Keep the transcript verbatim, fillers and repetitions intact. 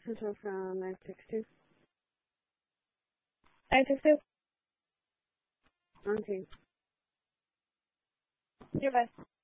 Control from nine six two. nine six two. On team. You're best.